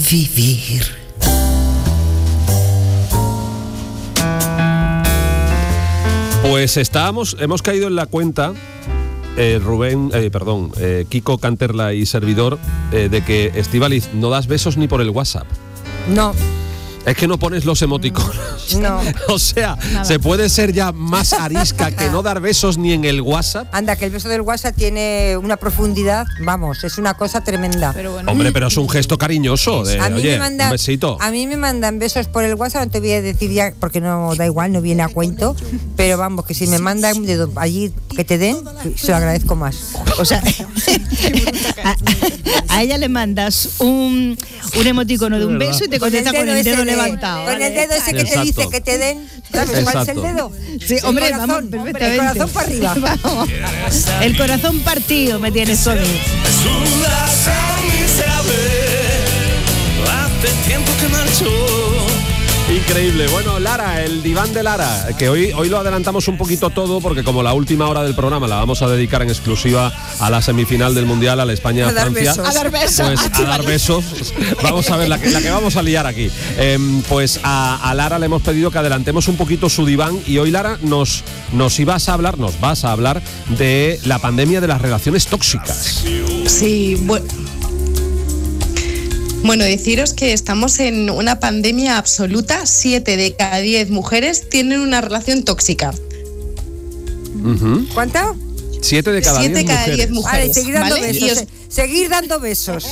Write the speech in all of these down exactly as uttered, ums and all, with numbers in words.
vivir. Pues estábamos, hemos caído en la cuenta, eh, Rubén, eh, perdón, eh, Kiko Canterla y servidor, eh, de que Estíbaliz no das besos ni por el WhatsApp. No. Es que no pones los emoticonos. No. O sea, Nada. se puede ser ya más arisca que no dar besos ni en el WhatsApp. Anda, que el beso del WhatsApp tiene una profundidad, vamos, es una cosa tremenda. Pero bueno. Hombre, pero es un gesto cariñoso de, a mí oye, me mandan, un besito. A mí me mandan besos por el WhatsApp, no te voy a decir ya, porque no da igual, no viene a cuento, pero vamos, que si me mandan un dedo allí que te den, se lo agradezco más. O sea, a, a ella le mandas un, un emoticono de un beso y te contesta con el dedo levantado. Con el dedo ese que te dice que te den, ¿sabes cuál es el dedo? Sí, hombre, el corazón, vamos, perfectamente. El corazón para arriba. Vamos. El corazón partido me tienes solo. Hace tiempo que marchó. Increíble. Bueno, Lara, el diván de Lara, que hoy, hoy lo adelantamos un poquito todo porque como la última hora del programa la vamos a dedicar en exclusiva a la semifinal del Mundial, a la España-Francia. A dar besos. Pues a dar besos. Vamos a ver la que, la que vamos a liar aquí. Eh, pues a, a Lara le hemos pedido que adelantemos un poquito su diván y hoy, Lara, nos, nos ibas a hablar, nos vas a hablar de la pandemia de las relaciones tóxicas. Sí, bueno. Bueno, deciros que estamos en una pandemia absoluta. Siete de cada diez mujeres tienen una relación tóxica. Uh-huh. ¿Cuánto? Siete de cada Siete diez cada mujeres. diez mujeres. Vale, seguir dando ¿vale? besos. Y os- se- Seguir dando besos.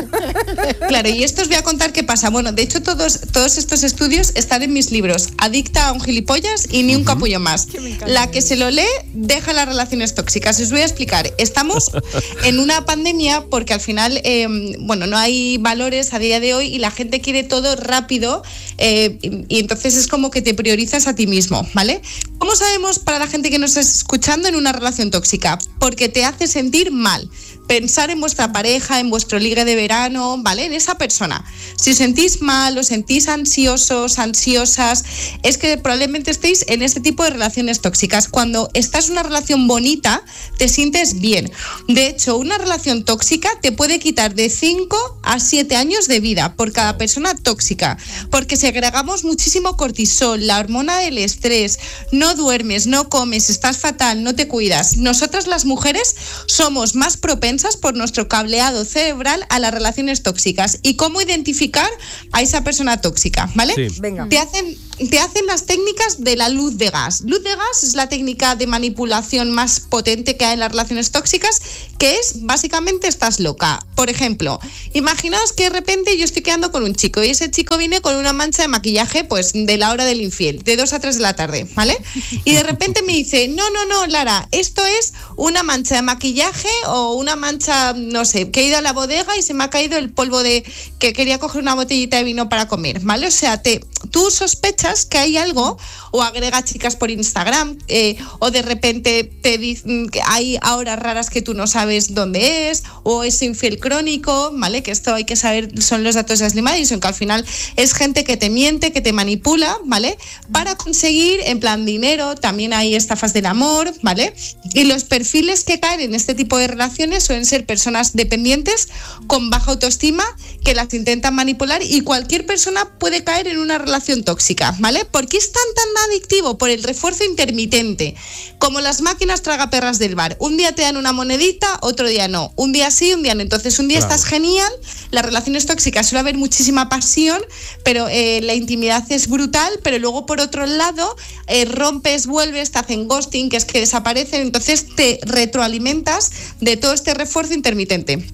Claro, y esto os voy a contar qué pasa. Bueno, de hecho, todos, todos estos estudios están en mis libros. Adicta a un gilipollas y ni un capullo más. La que se lo lee deja las relaciones tóxicas. Os voy a explicar. Estamos en una pandemia porque al final, eh, bueno, no hay valores a día de hoy y la gente quiere todo rápido eh, y, y entonces es como que te priorizas a ti mismo, ¿vale? ¿Cómo sabemos para la gente que nos está escuchando en una relación tóxica? Porque te hace sentir mal. Pensar en vuestra pareja, en vuestro ligue de verano, ¿vale? En esa persona. Si os sentís mal, os sentís ansiosos, ansiosas, es que probablemente estéis en este tipo de relaciones tóxicas. Cuando estás en una relación bonita, te sientes bien. De hecho, una relación tóxica te puede quitar de cinco a siete años de vida por cada persona tóxica, porque segregamos muchísimo cortisol, la hormona del estrés, no duermes, no comes, estás fatal, no te cuidas. Nosotras las mujeres somos más propensas por nuestro cableado cerebral a las relaciones tóxicas. ¿Y cómo identificar a esa persona tóxica? ¿Vale? Sí. Venga. Te hacen, te hacen las técnicas de la luz de gas. Luz de gas es la técnica de manipulación más potente que hay en las relaciones tóxicas, que es básicamente estás loca. Por ejemplo, imaginaos que de repente yo estoy quedando con un chico y ese chico viene con una mancha de maquillaje pues de la hora del infiel, de dos a tres de la tarde, ¿vale? Y de repente me dice, no, no, no, Lara, esto es una mancha de maquillaje o una mancha, no sé, que he ido a la bodega y se me ha caído el polvo de que quería coger una botellita de vino para comer, ¿vale? O sea, te, tú sospechas que hay algo, o agrega chicas por Instagram, eh, o de repente te dicen que hay horas raras que tú no sabes dónde es, o es infiel crónico, ¿vale? Que esto hay que saber, son los datos de Ashley Madison, que al final es gente que te miente, que te manipula, ¿vale? Para conseguir, en plan, dinero. También hay estafas del amor, ¿vale? Y los perfiles que caen en este tipo de relaciones suelen ser personas dependientes con baja autoestima que las intentan manipular, y cualquier persona puede caer en una relación tóxica, ¿vale? ¿Por qué es tan tan adictivo? Por el refuerzo intermitente, como las máquinas tragaperras del bar. Un día te dan una monedita, otro día no. Un día sí, un día no. Entonces un día Claro. estás genial, las relaciones tóxicas suele haber muchísima pasión, pero eh, la intimidad es brutal, pero luego por otro lado eh, rompes, vuelves, te hacen ghosting, que es que desaparecen, entonces te retroalimentas de todo este refuerzo intermitente.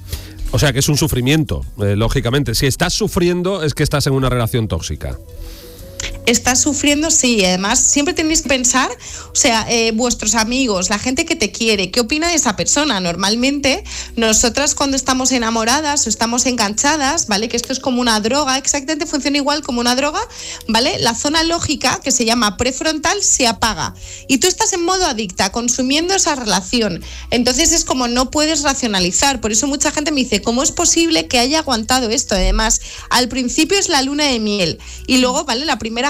O sea que es un sufrimiento, eh, lógicamente. Si estás sufriendo es que estás en una relación tóxica. Estás sufriendo, sí, y además siempre tenéis que pensar, o sea, eh, vuestros amigos, la gente que te quiere, ¿qué opina de esa persona? Normalmente, nosotras cuando estamos enamoradas o estamos enganchadas, ¿vale? Que esto es como una droga, exactamente funciona igual como una droga, ¿vale? La zona lógica, que se llama prefrontal, se apaga. Y tú estás en modo adicta, consumiendo esa relación. Entonces es como no puedes racionalizar. Por eso mucha gente me dice, ¿cómo es posible que haya aguantado esto? Además, al principio es la luna de miel. Y luego, ¿vale? La primera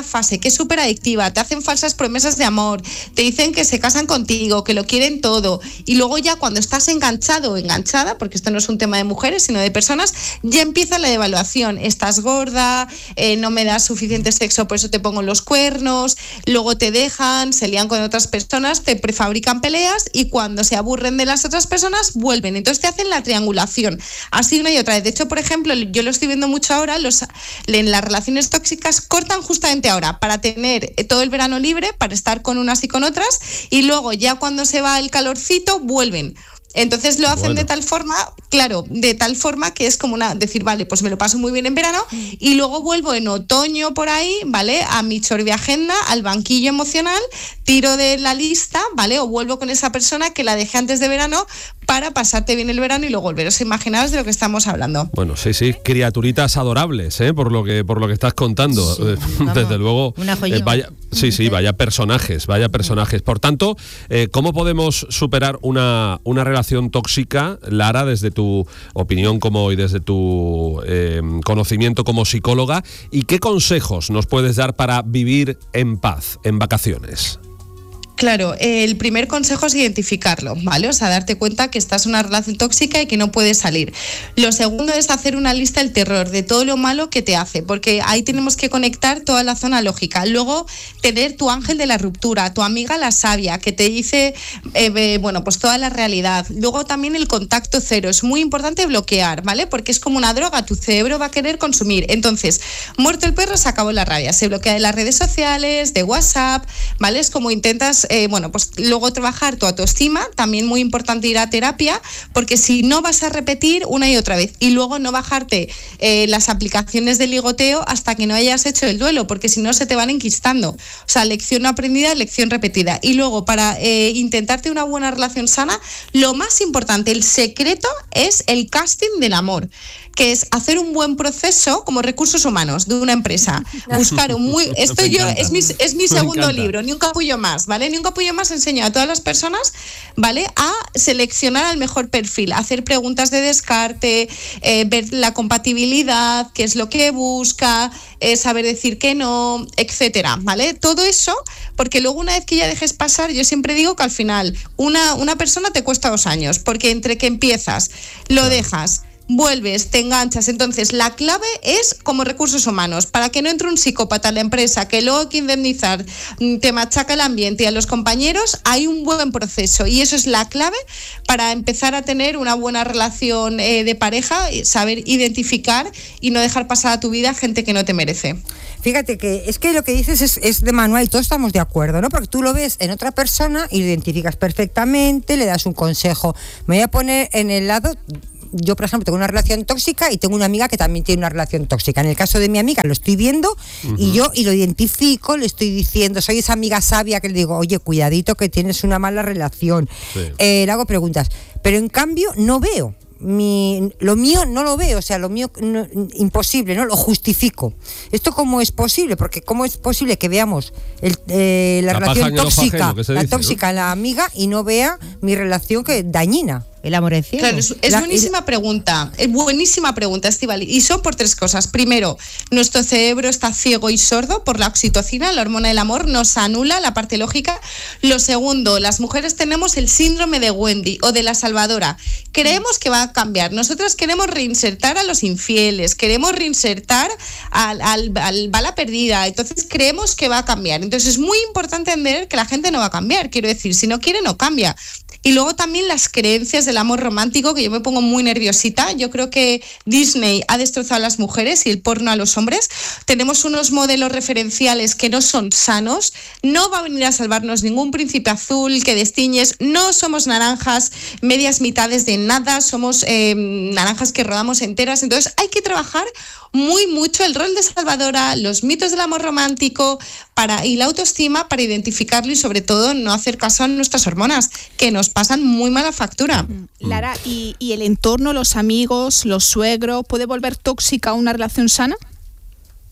fase que es súper adictiva, te hacen falsas promesas de amor, te dicen que se casan contigo, que lo quieren todo, y luego ya cuando estás enganchado o enganchada, porque esto no es un tema de mujeres, sino de personas, ya empieza la devaluación. Estás gorda, eh, no me das suficiente sexo, por eso te pongo los cuernos, luego te dejan, se lían con otras personas, te prefabrican peleas y cuando se aburren de las otras personas vuelven. Entonces te hacen la triangulación, así una y otra vez. De hecho, por ejemplo, yo lo estoy viendo mucho ahora, los, en las relaciones tóxicas cortan justamente ahora para tener todo el verano libre, para estar con unas y con otras, y luego ya cuando se va el calorcito vuelven. Entonces lo hacen bueno. de tal forma, claro, de tal forma que es como una, decir, vale, pues me lo paso muy bien en verano y luego vuelvo en otoño por ahí, ¿vale? A mi chorbiagenda, al banquillo emocional, tiro de la lista, ¿vale? O vuelvo con esa persona que la dejé antes de verano para pasarte bien el verano y luego volveros. Imaginaos de lo que estamos hablando. Bueno, sí, sí, criaturitas adorables, ¿eh? Por lo que por lo que estás contando. Sí, vamos, desde luego, eh, vaya, sí, sí, vaya personajes, vaya personajes. Por tanto, eh, ¿cómo podemos superar una, una relación tóxica, Lara, desde tu opinión como y desde tu eh, conocimiento como psicóloga? ¿Y qué consejos nos puedes dar para vivir en paz en vacaciones? Claro, el primer consejo es identificarlo, ¿vale? O sea, darte cuenta que estás en una relación tóxica y que no puedes salir. Lo segundo es hacer una lista del terror, de todo lo malo que te hace, porque ahí tenemos que conectar toda la zona lógica. Luego, tener tu ángel de la ruptura, tu amiga la sabia, que te dice, eh, bueno, pues toda la realidad. Luego también el contacto cero, es muy importante bloquear, ¿vale? Porque es como una droga, tu cerebro va a querer consumir. Entonces, muerto el perro, se acabó la rabia. Se bloquea de las redes sociales, de WhatsApp, ¿vale? Es como intentas... Eh, bueno, pues luego trabajar tu autoestima, también muy importante ir a terapia, porque si no vas a repetir una y otra vez, y luego no bajarte eh, las aplicaciones de ligoteo hasta que no hayas hecho el duelo, porque si no se te van enquistando. O sea, lección no aprendida, lección repetida. Y luego, para eh, intentarte una buena relación sana, lo más importante, el secreto es el casting del amor, que es hacer un buen proceso como recursos humanos de una empresa. Buscar un muy... Esto yo es mi, es mi segundo libro, ni un capullo más, ¿vale? Ni un capullo más enseño a todas las personas, ¿vale? A seleccionar al mejor perfil, hacer preguntas de descarte, eh, ver la compatibilidad, qué es lo que busca, eh, saber decir que no, etcétera, ¿vale? Todo eso, porque luego una vez que ya dejes pasar, yo siempre digo que al final una, una persona te cuesta dos años, porque entre que empiezas, lo dejas, vuelves, te enganchas. Entonces la clave es como recursos humanos, para que no entre un psicópata a la empresa, que luego hay que indemnizar, te machaca el ambiente y a los compañeros, hay un buen proceso, y eso es la clave para empezar a tener una buena relación eh, de pareja, saber identificar y no dejar pasar a tu vida gente que no te merece. Fíjate que es que lo que dices es, es de manual y todos estamos de acuerdo, ¿no? Porque tú lo ves en otra persona y lo identificas perfectamente, le das un consejo. Me voy a poner en el lado... Yo, por ejemplo, tengo una relación tóxica y tengo una amiga que también tiene una relación tóxica. En el caso de mi amiga lo estoy viendo uh-huh. y yo y lo identifico, le estoy diciendo, soy esa amiga sabia que le digo, oye, cuidadito que tienes una mala relación. Sí. Eh, le hago preguntas, pero en cambio no veo. Mi, lo mío no lo veo, o sea, lo mío no, imposible, ¿no? Lo justifico. ¿Esto cómo es posible? Porque ¿cómo es posible que veamos el, eh, la, la relación tóxica, ajeno, la dice, tóxica, ¿no? La amiga, y no vea mi relación que dañina? El amor es ciego. Claro, es, es la, buenísima pregunta, es buenísima pregunta, Estíbaliz. Y son por tres cosas. Primero, nuestro cerebro está ciego y sordo por la oxitocina, la hormona del amor, nos anula la parte lógica. Lo segundo, las mujeres tenemos el síndrome de Wendy o de la salvadora. Creemos que va a cambiar. Nosotras queremos reinsertar a los infieles, queremos reinsertar al, al, al bala perdida. Entonces creemos que va a cambiar. Entonces es muy importante entender que la gente no va a cambiar. Quiero decir, si no quiere, no cambia. Y luego también las creencias del amor romántico, que yo me pongo muy nerviosita. Yo creo que Disney ha destrozado a las mujeres y el porno a los hombres. Tenemos unos modelos referenciales que no son sanos. No va a venir a salvarnos ningún príncipe azul que destiñes. No somos naranjas medias mitades de nada. Somos eh, naranjas que rodamos enteras. Entonces hay que trabajar muy mucho el rol de salvadora, los mitos del amor romántico para, y la autoestima para identificarlo y sobre todo no hacer caso a nuestras hormonas, que nos pasan muy mala factura. Lara, ¿y, y el entorno, los amigos, los suegros, puede volver tóxica una relación sana?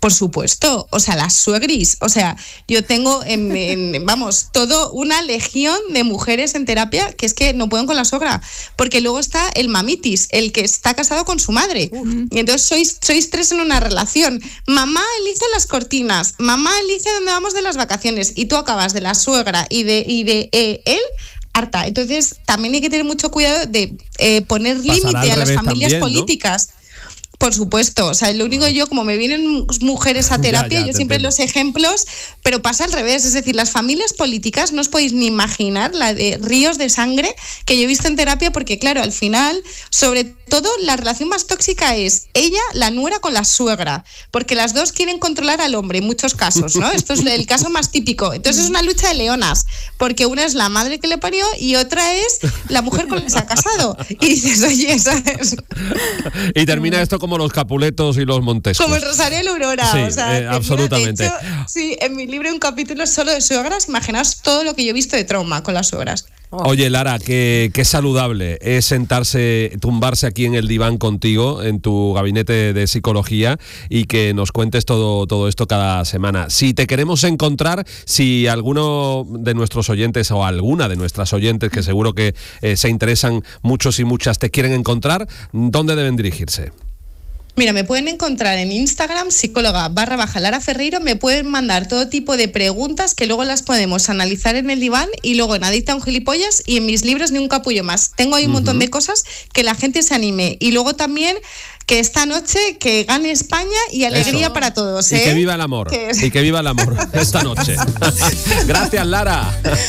Por supuesto, o sea, las suegris, o sea, yo tengo, en, en, vamos, todo una legión de mujeres en terapia que es que no pueden con la suegra, porque luego está el mamitis, el que está casado con su madre, uh-huh. y entonces sois, sois tres en una relación, mamá elige las cortinas, mamá elige dónde vamos de las vacaciones, y tú acabas de la suegra y de, y de eh, él, harta. Entonces también hay que tener mucho cuidado de eh, poner límite a las familias también, políticas, ¿no? Por supuesto, o sea, lo único yo, como me vienen mujeres a terapia, ya, ya, yo siempre entiendo. Los ejemplos, pero pasa al revés, es decir, las familias políticas no os podéis ni imaginar la de ríos de sangre que yo he visto en terapia, porque claro, al final, sobre todo, la relación más tóxica es ella, la nuera con la suegra, porque las dos quieren controlar al hombre en muchos casos, ¿no? Esto es el caso más típico. Entonces es una lucha de leonas, porque una es la madre que le parió y otra es la mujer con la que se ha casado. Y dices, oye, ¿sabes? Y termina esto como los Capuletos y los Montescos. Como el Rosario y la Aurora. Sí, o sea, eh, absolutamente. De hecho, sí, en mi libro hay un capítulo solo de suegras. Imaginaos todo lo que yo he visto de trauma con las suegras. Oye, Lara, qué, qué saludable es sentarse, tumbarse aquí en el diván contigo, en tu gabinete de psicología, y que nos cuentes todo, todo esto cada semana. Si te queremos encontrar, si alguno de nuestros oyentes o alguna de nuestras oyentes, que seguro que eh, se interesan muchos y muchas, te quieren encontrar, ¿dónde deben dirigirse? Mira, me pueden encontrar en Instagram, psicóloga barra baja Lara Ferreiro, me pueden mandar todo tipo de preguntas que luego las podemos analizar en el diván y luego en Adicta a un gilipollas y en mis libros Ni un capullo más. Tengo ahí un uh-huh. montón de cosas que la gente se anime. Y luego también que esta noche que gane España y alegría Eso. Para todos. ¿eh? Y que viva el amor. Que es... Y que viva el amor esta noche. Gracias, Lara.